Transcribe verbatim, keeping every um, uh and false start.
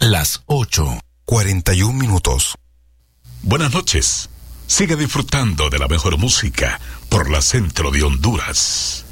Las ocho, cuarenta y un minutos. Buenas noches. Sigue disfrutando de la mejor música por la Centro de Honduras.